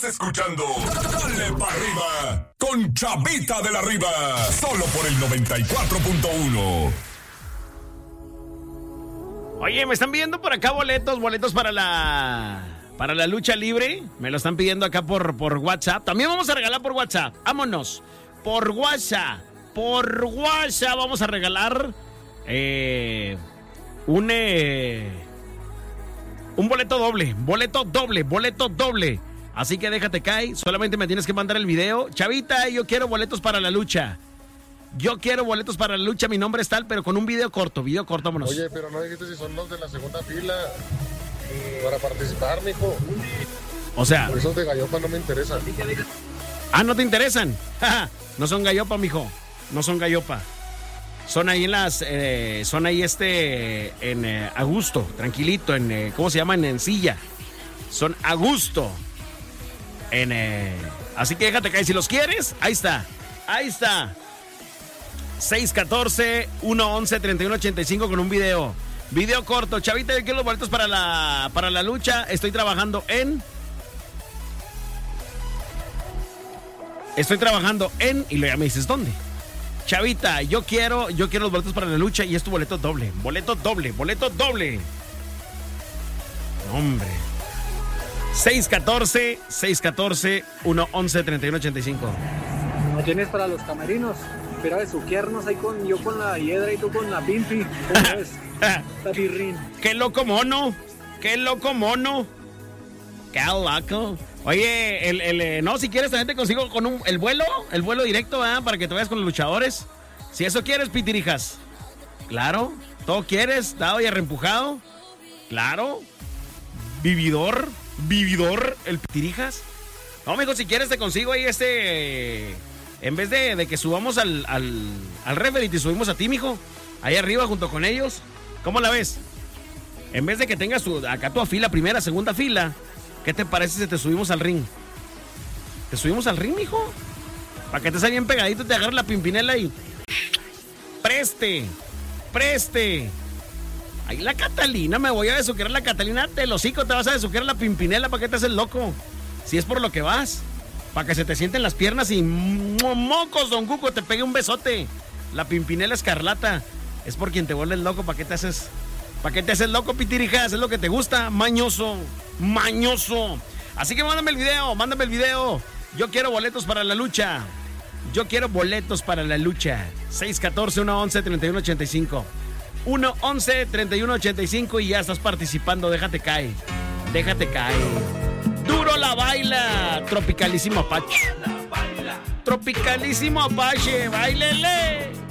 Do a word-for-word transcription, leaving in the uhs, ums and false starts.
Escuchando Dale pa' Arriba con Chavita de la Riva, solo por el noventa y cuatro punto uno. Oye, me están pidiendo por acá boletos, boletos para la para la lucha libre. Me lo están pidiendo acá por, por WhatsApp. También vamos a regalar por WhatsApp. Vámonos. Por WhatsApp. Por WhatsApp vamos a regalar eh, un eh, un boleto doble, boleto doble, boleto doble. Así que déjate caer, solamente me tienes que mandar el video. Chavita, yo quiero boletos para la lucha. Yo quiero boletos para la lucha, mi nombre es tal, pero con un video corto, video corto, vámonos. Oye, pero no dijiste si son los de la segunda fila para participar, mijo. O sea... Por esos de gallopa no me interesan. Ah, ¿no te interesan? No son gallopa, mijo, no son gallopa. Son ahí en las... Eh, son ahí este... En eh, a gusto, tranquilito, en... Eh, ¿cómo se llama? En, en silla. Son a gusto. En, eh, así que déjate caer. Si los quieres, ahí está. Ahí está. seis uno cuatro, uno uno, tres uno ocho cinco con un video. Video corto. Chavita, yo quiero los boletos para la, para la lucha. Estoy trabajando en... Estoy trabajando en... Y luego ya me dices, ¿dónde? Chavita, yo quiero, yo quiero los boletos para la lucha y es tu boleto doble. Boleto doble, boleto doble. Hombre. seis uno cuatro, seis uno cuatro, uno uno, tres uno ocho cinco. ¿No tienes para los camerinos? Espera de suquiernos ahí con yo con la hiedra y tú con la pimpi. ¿Cómo ves? La pirrín. ¡Qué loco mono! ¡Qué loco mono! ¡Qué loco! Oye, el, el, no, si quieres también te consigo con un, el vuelo, el vuelo directo, ¿eh? Para que te vayas con los luchadores. Si eso quieres, pitirijas. Claro, todo quieres, dado y arrempujado. Claro. Vividor, vividor, el pitirijas. No, mijo, si quieres te consigo ahí este... En vez de, de que subamos al, al, al referee, te subimos a ti, mijo. Ahí arriba junto con ellos. ¿Cómo la ves? En vez de que tengas tu, acá tu fila, primera, segunda fila, ¿qué te parece si te subimos al ring? ¿Te subimos al ring, mijo? Para que te salga bien pegadito, te agarres la pimpinela y... ¡Preste! ¡Preste! Ahí la Catalina, me voy a besuquear la Catalina, te lo hocico, te vas a besuquear la pimpinela, ¿para qué te haces loco? Si es por lo que vas, para que se te sienten las piernas y mocos, don Cuco, te pegue un besote. La pimpinela escarlata, es por quien te vuelves loco, ¿para qué te haces? ¿Para qué te haces loco, pitirijas? ¿Es lo que te gusta? Mañoso, mañoso. Así que mándame el video, mándame el video. Yo quiero boletos para la lucha. Yo quiero boletos para la lucha. seis uno cuatro, uno uno, tres uno ocho cinco. uno once, treinta y uno ochenta y cinco y ya estás participando. Déjate caer. Déjate caer. Duro la baila. Tropicalísimo Apache. Tropicalísimo Apache. Báilele.